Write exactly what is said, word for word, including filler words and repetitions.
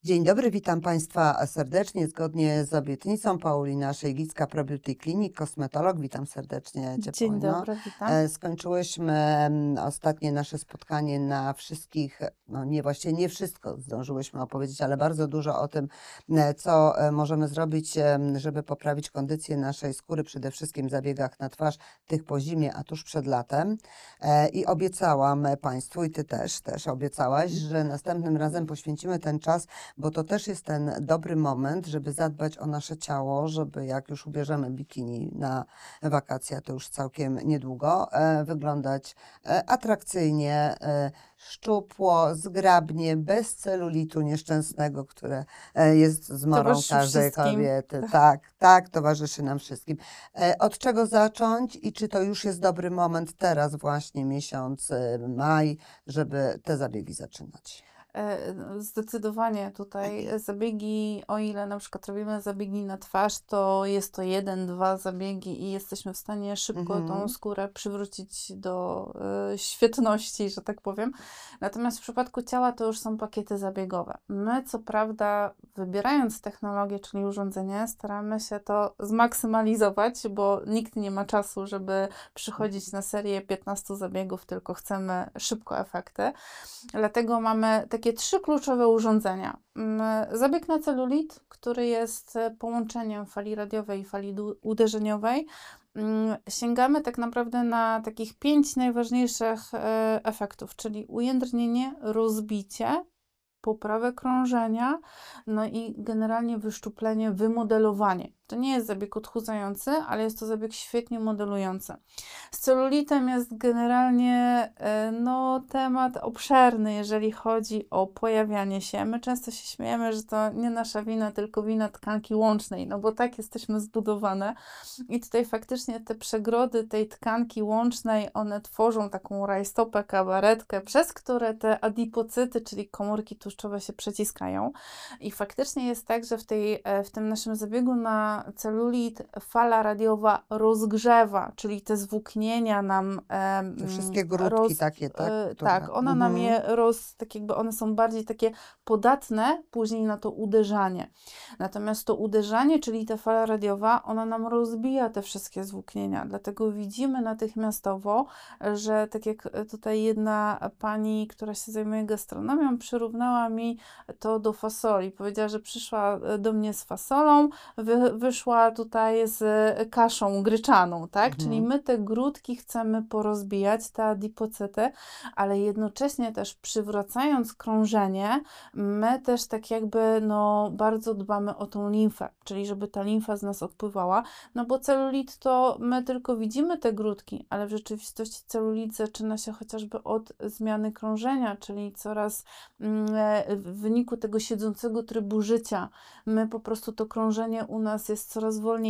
Dzień dobry, witam Państwa serdecznie. Zgodnie z obietnicą Paulina Szejgicka, ProBeauty Clinic, kosmetolog. Witam serdecznie Cię, Dzień Paulino. dobry, witam. E, Skończyłyśmy mm, ostatnie nasze spotkanie na wszystkich, no nie, właściwie nie wszystko zdążyłyśmy opowiedzieć, ale bardzo dużo o tym, e, co e, możemy zrobić, em, żeby poprawić kondycję naszej skóry, przede wszystkim w zabiegach na twarz, tych po zimie, a tuż przed latem. E, I obiecałam Państwu, i Ty też, też obiecałaś, że następnym razem poświęcimy ten czas, bo to też jest ten dobry moment, żeby zadbać o nasze ciało, żeby jak już ubierzemy bikini na wakacje, to już całkiem niedługo, e, wyglądać e, atrakcyjnie, e, szczupło, zgrabnie, bez celulitu nieszczęsnego, które e, jest zmorą Towarzyszy każdej wszystkim. kobiety. Tak, tak, towarzyszy nam wszystkim. E, od czego zacząć i czy to już jest dobry moment teraz właśnie miesiąc e, maj, żeby te zabiegi zaczynać? E, no, Zdecydowanie tutaj zabiegi, o ile na przykład robimy zabiegi na twarz, to jest to jeden, dwa zabiegi i jesteśmy w stanie szybko tą Mhm. skórę przywrócić do e, świetności, że tak powiem. Natomiast w przypadku ciała to już są pakiety zabiegowe. My co prawda, wybierając technologię, czyli urządzenie, staramy się to zmaksymalizować, bo nikt nie ma czasu, żeby przychodzić na serię piętnastu zabiegów, tylko chcemy szybko efekty. Dlatego mamy takie trzy kluczowe urządzenia. Mm, Zabieg na celulit, który jest e, połączeniem fali radiowej i fali du- uderzeniowej. Mm, Sięgamy tak naprawdę na takich pięć najważniejszych e, efektów, czyli ujędrnienie, rozbicie, poprawę krążenia, no i generalnie wyszczuplenie, wymodelowanie. To nie jest zabieg odchudzający, ale jest to zabieg świetnie modelujący. Z celulitem jest generalnie e, no, temat obszerny, jeżeli chodzi o pojawianie się. My często się śmiejemy, że to nie nasza wina, tylko wina tkanki łącznej, no bo tak jesteśmy zbudowane. I tutaj faktycznie te przegrody tej tkanki łącznej, one tworzą taką rajstopę, kabaretkę, przez które te adipocyty, czyli komórki tłuszczowe się przeciskają. I faktycznie jest tak, że w, tej, e, w tym naszym zabiegu na celulit fala radiowa rozgrzewa, czyli te zwłóknienia nam e, Te wszystkie grudki roz, takie, tak? e, Które... tak, ona nam Mhm. je roz, tak jakby one są bardziej takie podatne później na to uderzanie. Natomiast to uderzanie, czyli ta fala radiowa, ona nam rozbija te wszystkie zwłóknienia. Dlatego widzimy natychmiastowo, że tak jak tutaj jedna pani, która się zajmuje gastronomią, przyrównała mi to do fasoli. Powiedziała, że przyszła do mnie z fasolą, wy, wyszła tutaj z kaszą gryczaną, tak? Mhm. Czyli my te grudki chcemy porozbijać, te adipocyty, ale jednocześnie też przywracając krążenie, my też tak jakby no bardzo dbamy o tą limfę, czyli żeby ta limfa z nas odpływała, no bo celulit to my tylko widzimy te grudki, ale w rzeczywistości celulit zaczyna się chociażby od zmiany krążenia, czyli coraz mm, w wyniku tego siedzącego trybu życia, my po prostu to krążenie u nas jest coraz wolniejsze.